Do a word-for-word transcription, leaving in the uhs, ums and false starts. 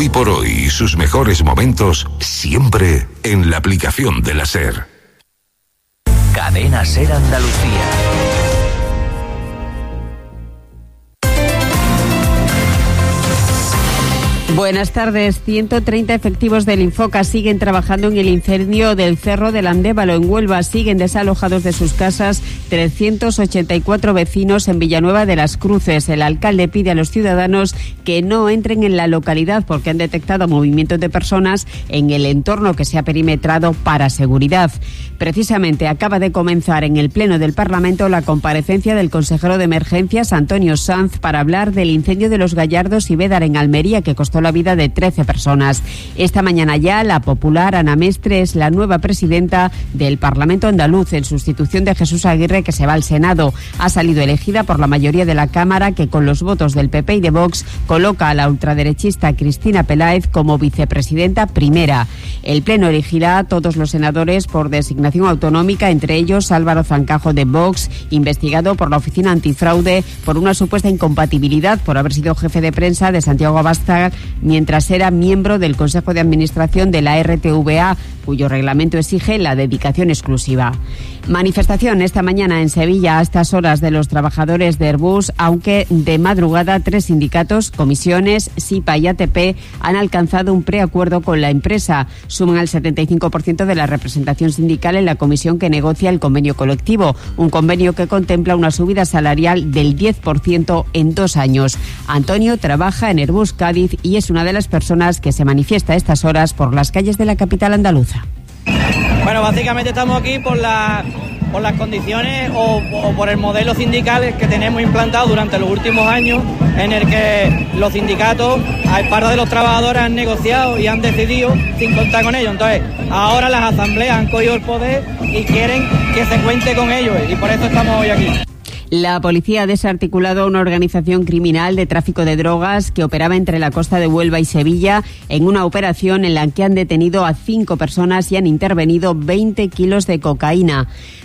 Hoy por hoy y sus mejores momentos siempre en la aplicación de la SER. Cadena SER Andalucía. Buenas tardes. ciento treinta efectivos del Infoca siguen trabajando en el incendio del Cerro del Andévalo en Huelva. Siguen desalojados de sus casas trescientos ochenta y cuatro vecinos en Villanueva de las Cruces. El alcalde pide a los ciudadanos que no entren en la localidad porque han detectado movimientos de personas en el entorno que se ha perimetrado para seguridad. Precisamente acaba de comenzar en el Pleno del Parlamento la comparecencia del consejero de Emergencias, Antonio Sanz, para hablar del incendio de los Gallardos y Bédar en Almería, que costó la vida de trece personas. Esta mañana ya la popular Ana Mestre es la nueva presidenta del Parlamento andaluz en sustitución de Jesús Aguirre, que se va al Senado. Ha salido elegida por la mayoría de la Cámara, que con los votos del P P y de Vox coloca a la ultraderechista Cristina Peláez como vicepresidenta primera. El Pleno elegirá a todos los senadores por designación autonómica, entre ellos Álvaro Zancajo de Vox, investigado por la Oficina Antifraude por una supuesta incompatibilidad por haber sido jefe de prensa de Santiago Abascal mientras era miembro del Consejo de Administración de la R T V A, cuyo reglamento exige la dedicación exclusiva. Manifestación esta mañana en Sevilla a estas horas de los trabajadores de Airbus, aunque de madrugada tres sindicatos, comisiones, SIPA y A T P, han alcanzado un preacuerdo con la empresa. Suman al setenta y cinco por ciento de la representación sindical en la comisión que negocia el convenio colectivo, un convenio que contempla una subida salarial del diez por ciento en dos años. Antonio trabaja en Airbus Cádiz y es una de las personas que se manifiesta a estas horas por las calles de la capital andaluza. Bueno, básicamente estamos aquí por, la, por las condiciones o, o por el modelo sindical que tenemos implantado durante los últimos años, en el que los sindicatos, a espaldas de los trabajadores, han negociado y han decidido sin contar con ellos. Entonces, ahora las asambleas han cogido el poder y quieren que se cuente con ellos, y por eso estamos hoy aquí. La policía ha desarticulado una organización criminal de tráfico de drogas que operaba entre la costa de Huelva y Sevilla en una operación en la que han detenido a cinco personas y han intervenido veinte kilos de cocaína.